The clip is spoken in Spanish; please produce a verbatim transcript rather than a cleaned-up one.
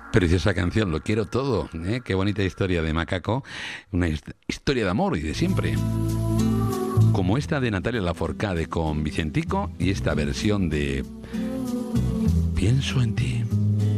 Preciosa canción, lo quiero todo, ¿eh? Qué bonita historia de Macaco, una hist- historia de amor y de siempre. Como esta de Natalia Lafourcade con Vicentico y esta versión de Pienso en ti.